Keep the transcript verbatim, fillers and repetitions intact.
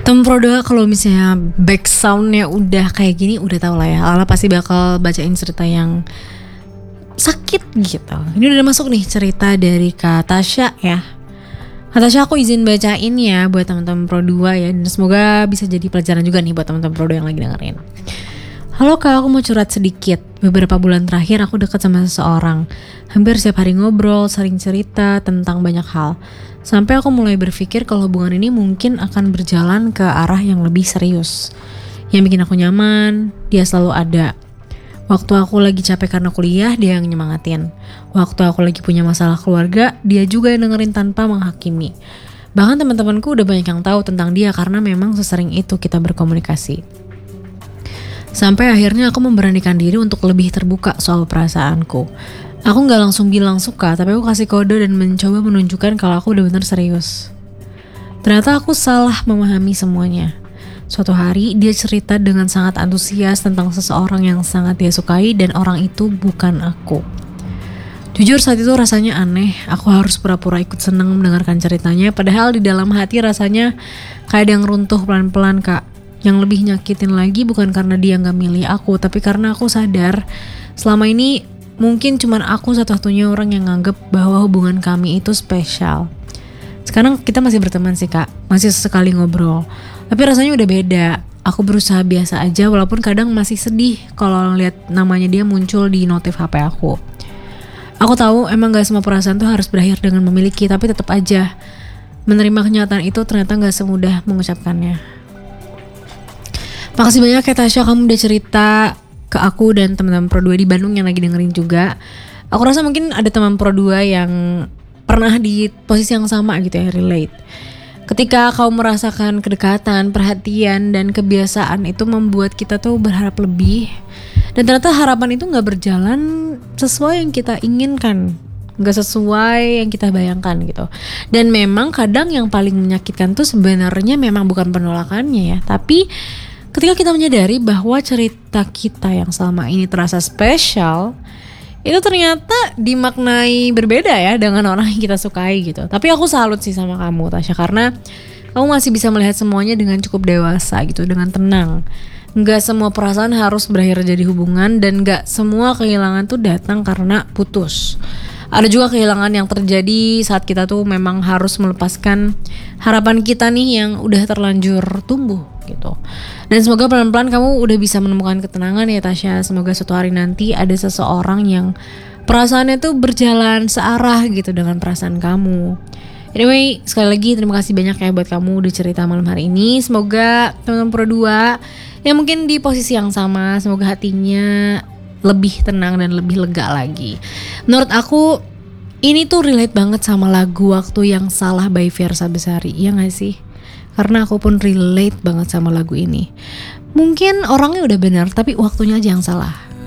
Temen Pro dua kalau misalnya back soundnya udah kayak gini udah tau lah ya, Lala pasti bakal bacain cerita yang sakit gitu. Ini udah masuk nih cerita dari Kak Tasya ya. Kak Tasya aku izin bacain ya buat teman-teman Pro dua ya, dan semoga bisa jadi pelajaran juga nih buat teman-teman Pro dua yang lagi dengerin. Halo Kak, aku mau curhat sedikit. Beberapa bulan terakhir aku deket sama seseorang. Hampir setiap hari ngobrol, sering cerita tentang banyak hal. Sampai aku mulai berpikir kalau hubungan ini mungkin akan berjalan ke arah yang lebih serius. Yang bikin aku nyaman, dia selalu ada. Waktu aku lagi capek karena kuliah, dia yang nyemangatin. Waktu aku lagi punya masalah keluarga, dia juga yang dengerin tanpa menghakimi. Bahkan teman-temanku udah banyak yang tahu tentang dia karena memang sesering itu kita berkomunikasi. Sampai akhirnya aku memberanikan diri untuk lebih terbuka soal perasaanku. Aku gak langsung bilang suka, tapi aku kasih kode dan mencoba menunjukkan kalau aku benar-benar serius. Ternyata aku salah memahami semuanya. Suatu hari dia cerita dengan sangat antusias tentang seseorang yang sangat dia sukai dan orang itu bukan aku. Jujur saat itu rasanya aneh, aku harus pura-pura ikut seneng mendengarkan ceritanya, padahal di dalam hati rasanya kayak ada yang runtuh pelan-pelan Kak. Yang lebih nyakitin lagi bukan karena dia gak milih aku, tapi karena aku sadar selama ini mungkin cuman aku satu-satunya orang yang nganggep bahwa hubungan kami itu spesial. Sekarang kita masih berteman sih Kak, masih sesekali ngobrol, tapi rasanya udah beda. Aku berusaha biasa aja walaupun kadang masih sedih kalau ngeliat namanya dia muncul di notif H P aku. Aku tahu emang gak semua perasaan tuh harus berakhir dengan memiliki, tapi tetap aja menerima kenyataan itu ternyata gak semudah mengucapkannya. Makasih banyak ya Tasya, kamu udah cerita ke aku dan teman-teman Pro dua di Bandung yang lagi dengerin juga. Aku rasa mungkin ada teman Pro dua yang pernah di posisi yang sama gitu ya, relate. Ketika kau merasakan kedekatan, perhatian, dan kebiasaan itu membuat kita tuh berharap lebih. Dan ternyata harapan itu gak berjalan sesuai yang kita inginkan, gak sesuai yang kita bayangkan gitu. Dan memang kadang yang paling menyakitkan tuh sebenarnya memang bukan penolakannya ya, tapi ketika kita menyadari bahwa cerita kita yang selama ini terasa spesial, itu ternyata dimaknai berbeda ya dengan orang yang kita sukai gitu. Tapi aku salut sih sama kamu Tasya, karena kamu masih bisa melihat semuanya dengan cukup dewasa gitu, dengan tenang. Gak semua perasaan harus berakhir jadi hubungan, dan gak semua kehilangan tuh datang karena putus. Ada juga kehilangan yang terjadi saat kita tuh memang harus melepaskan harapan kita nih yang udah terlanjur tumbuh gitu. Dan semoga pelan-pelan kamu udah bisa menemukan ketenangan ya Tasya. Semoga suatu hari nanti ada seseorang yang perasaannya tuh berjalan searah gitu dengan perasaan kamu. Anyway, sekali lagi terima kasih banyak ya buat kamu udah cerita malam hari ini. Semoga teman-teman Pro dua yang mungkin di posisi yang sama, semoga hatinya lebih tenang dan lebih lega lagi. Menurut aku ini tuh relate banget sama lagu Waktu Yang Salah by Fiersa Besari, iya gak sih? Karena aku pun relate banget sama lagu ini. Mungkin orangnya udah benar, tapi waktunya aja yang salah.